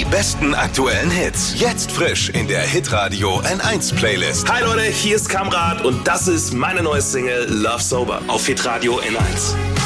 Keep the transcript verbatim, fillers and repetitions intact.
besten aktuellen Hits. Jetzt frisch in der Hitradio N eins Playlist. Hi Leute, hier ist Kamrat und das ist meine neue Single Love Sober auf Hitradio N eins.